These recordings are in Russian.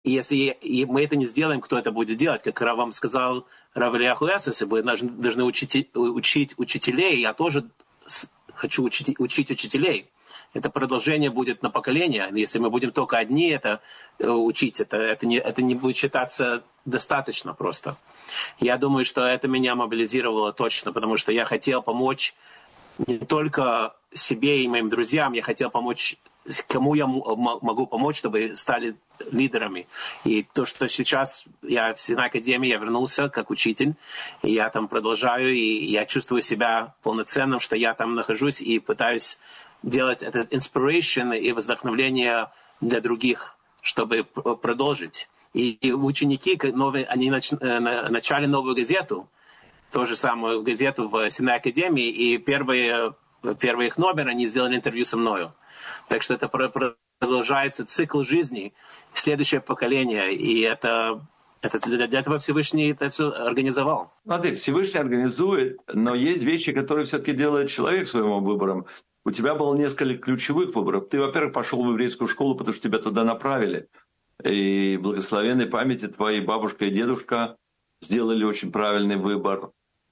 И если мы это не сделаем, кто это будет делать? Как вам сказал Рав Элияху Эсерс, вы должны учить учителей. Я тоже хочу учить учителей. Это продолжение будет на поколение. Если мы будем только одни это учить, это не будет считаться достаточно просто. Я думаю, что это меня мобилизировало точно, потому что я хотел помочь не только себе и моим друзьям, я хотел помочь, кому я могу помочь, чтобы стали лидерами. И то, что сейчас я в Синай Академии, я вернулся как учитель, и я там продолжаю, и я чувствую себя полноценным, что я там нахожусь и пытаюсь делать этот inspiration и вдохновление для других, чтобы продолжить. И ученики, они начали новую газету, ту же самую газету в Синай Академии, и первый их номер, они сделали интервью со мною. Так что это продолжается цикл жизни, следующее поколение, и это для этого Всевышний это все организовал. Смотри, Всевышний организует, но есть вещи, которые все-таки делает человек своим выбором. У тебя было несколько ключевых выборов. Ты, во-первых, пошел в еврейскую школу, потому что тебя туда направили. И благословенной памяти твои бабушка и дедушка сделали очень правильный выбор.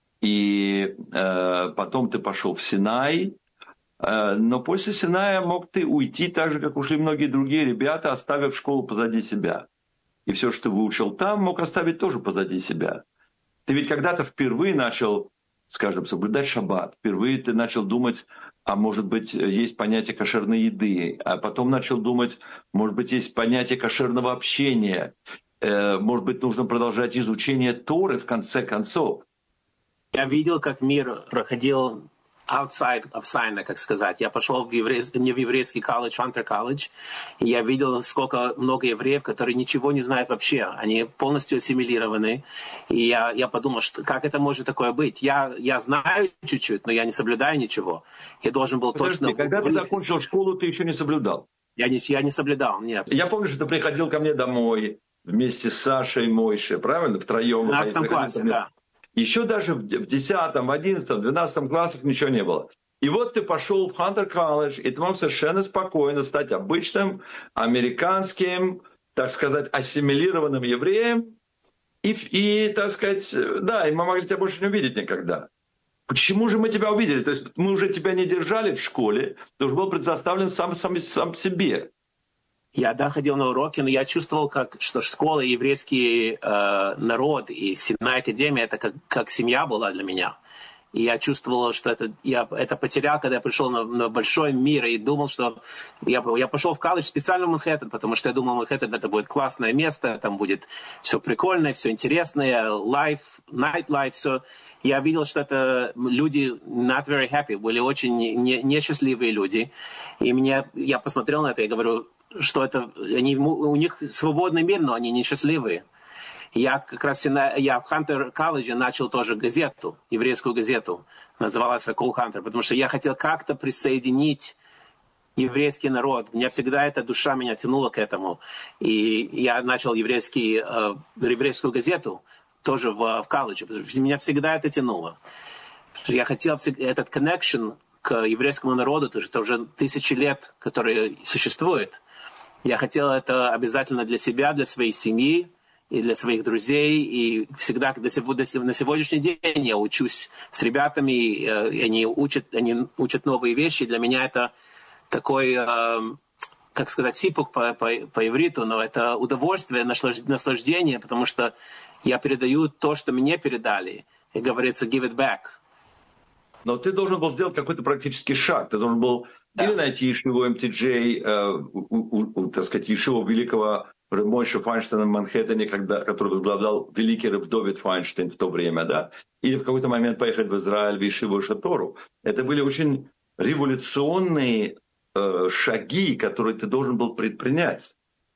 И потом ты пошел в Синай. Но после Синая мог ты уйти так же, как ушли многие другие ребята, оставив школу позади себя. И все, что ты выучил там, мог оставить тоже позади себя. Ты ведь когда-то впервые начал, скажем, соблюдать шаббат. Впервые ты начал думать, а может быть, есть понятие кошерной еды. А потом начал думать, может быть, есть понятие кошерного общения. Может быть, нужно продолжать изучение Торы в конце концов. Я видел, как мир проходил outside of Sinai, как сказать. Я пошел не в еврейский колледж, Hunter College, и я видел, сколько много евреев, которые ничего не знают вообще. Они полностью ассимилированы. И я подумал, как это может такое быть? Я знаю чуть-чуть, но я не соблюдаю ничего. Я должен был точно... Когда ты закончил школу, ты еще не соблюдал? Я не соблюдал, нет. Я помню, что ты приходил ко мне домой вместе с Сашей и Мойшей, правильно? Втроем. В 12 классе, да. Еще даже в 10, 11, 12 классах ничего не было. И вот ты пошел в Hunter College, и ты мог совершенно спокойно стать обычным американским, так сказать, ассимилированным евреем. И так сказать, да, и мы могли тебя больше не увидеть никогда. Почему же мы тебя увидели? То есть мы уже тебя не держали в школе, ты уже был предоставлен сам себе. Я, ходил на уроки, но я чувствовал, что школа, еврейский народ и Синай Академия, это как семья была для меня. И я чувствовал, что я это потерял, когда я пришел на большой мир и думал, что я пошел в колледж специально в Манхэттен, потому что я думал, Манхэттен это будет классное место, там будет все прикольное, все интересное, nightlife, все. Я видел, что это люди not very happy, были очень несчастливые люди. И я посмотрел на это и говорю, что у них свободный мир, но они несчастливые. Я как раз в Хантер колледже начал тоже газету, еврейскую газету, называлась Hakol Hunter, потому что я хотел как-то присоединить еврейский народ. Меня всегда эта душа меня тянула к этому. И я начал еврейскую газету тоже в колледже, потому что меня всегда это тянуло. Я хотел этот connection к еврейскому народу, это уже 1000 лет, который существует. Я хотел это обязательно для себя, для своей семьи и для своих друзей. И всегда, на сегодняшний день я учусь с ребятами, и они учат новые вещи. Для меня это такой, как сказать, сипук по ивриту, но это удовольствие, наслаждение, потому что я передаю то, что мне передали. И говорится, give it back. Но ты должен был сделать какой-то практический шаг. Ты должен был или найти Ешиву МТД, так сказать, Ешиву великого Мойши Файнштейна в Манхэттене, который возглавлял великий Рав Довид Файнштейн в то время, да? Или в какой-то момент поехать в Израиль, в Ешиву Шатору. Это были очень революционные шаги, которые ты должен был предпринять.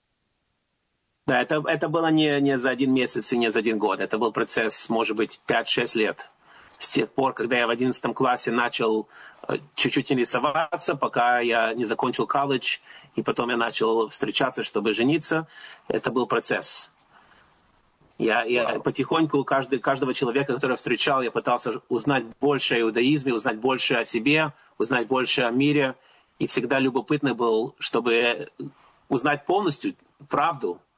Да, это было не за 1 месяц и не за 1 год. Это был процесс, может быть, 5-6 лет. С тех пор, когда я в 11 классе начал чуть-чуть интересоваться, пока я не закончил колледж, и потом я начал встречаться, чтобы жениться, это был процесс. Я потихоньку каждого человека, которого встречал, я пытался узнать больше о иудаизме, узнать больше о себе, узнать больше о мире. И всегда любопытный был, чтобы узнать полностью правду